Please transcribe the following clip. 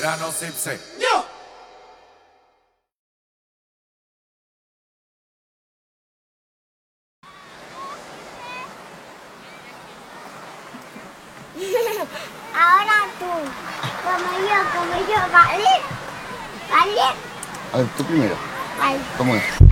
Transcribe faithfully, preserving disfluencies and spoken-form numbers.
verano Sipse. ¡Yo! Ahora tú, como yo, como yo, ¿vale? ¿Vale? A ver, tú primero. Vale. ¿Cómo es?